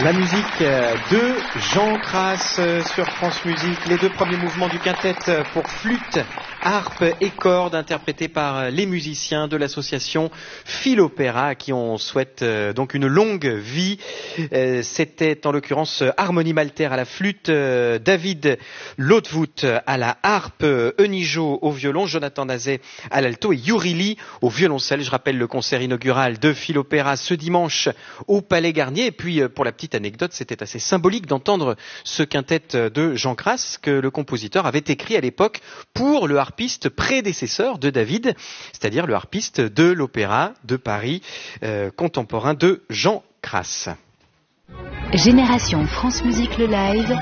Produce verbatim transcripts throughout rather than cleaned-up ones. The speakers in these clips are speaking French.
La musique de Jean Crass sur France Musique. Les deux premiers mouvements du quintet pour flûte, harpe et cordes interprétés par les musiciens de l'association Philopéra à qui on souhaite donc une longue vie. C'était en l'occurrence Harmonie Malter à la flûte, David Lotvoet à la harpe, Eunijo au violon, Jonathan Nazet à l'alto et Yuri Lee au violoncelle. Je rappelle le concert inaugural de Philopéra ce dimanche au Palais Garnier. Et puis pour la petite anecdote, c'était assez symbolique d'entendre ce quintet de Jean Crass que le compositeur avait écrit à l'époque pour le harpiste prédécesseur de David, c'est-à-dire le harpiste de l'Opéra de Paris, euh, contemporain de Jean Crass. Génération France Musique le live,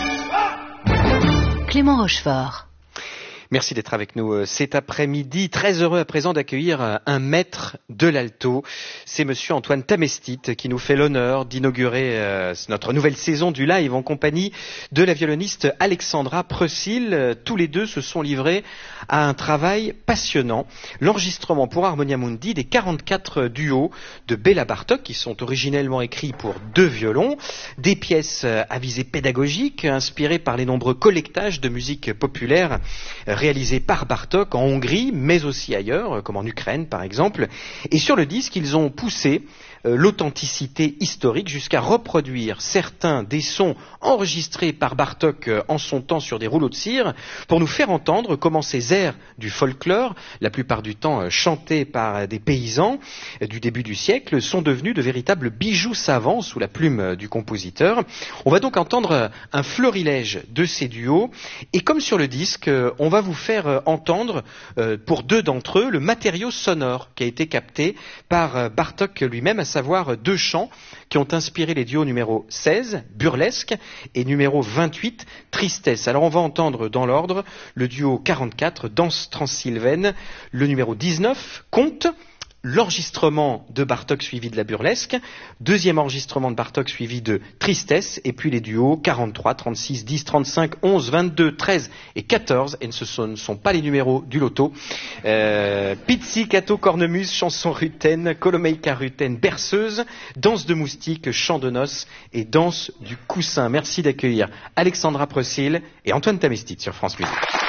Clément Rochefort. Merci d'être avec nous cet après-midi. Très heureux à présent d'accueillir un maître de l'alto. C'est monsieur Antoine Tamestit qui nous fait l'honneur d'inaugurer euh, notre nouvelle saison du live en compagnie de la violoniste Alexandra Preusil. Tous les deux se sont livrés à un travail passionnant. L'enregistrement pour Harmonia Mundi des quarante-quatre duos de Béla Bartók qui sont originellement écrits pour deux violons. Des pièces à visée pédagogique inspirées par les nombreux collectages de musique populaire réalisé par Bartók en Hongrie, mais aussi ailleurs, comme en Ukraine par exemple. Et sur le disque, ils ont poussé euh, l'authenticité historique jusqu'à reproduire certains des sons enregistrés par Bartók euh, en son temps sur des rouleaux de cire, pour nous faire entendre comment ces airs du folklore, la plupart du temps euh, chantés par des paysans euh, du début du siècle, sont devenus de véritables bijoux savants sous la plume euh, du compositeur. On va donc entendre euh, un florilège de ces duos, et comme sur le disque, euh, on va vous faire entendre, euh, pour deux d'entre eux, le matériau sonore qui a été capté par euh, Bartók lui-même, à savoir deux chants qui ont inspiré les duos numéro seize, Burlesque, et numéro vingt-huit, Tristesse. Alors on va entendre dans l'ordre le duo quarante-quatre, Danse transylvaine, le numéro dix-neuf, Conte, l'enregistrement de Bartók suivi de la burlesque, deuxième enregistrement de Bartók suivi de Tristesse, et puis les duos quarante-trois, trente-six, dix, trente-cinq, onze, vingt-deux, treize et quatorze, et ce ne sont pas les numéros du loto. Euh, Pizzicato, cornemuse, chanson rutaine, Colomeika rutaine, berceuse, danse de moustique, chant de noces et danse du coussin. Merci d'accueillir Alexandra Preusil et Antoine Tamestit sur France Musique.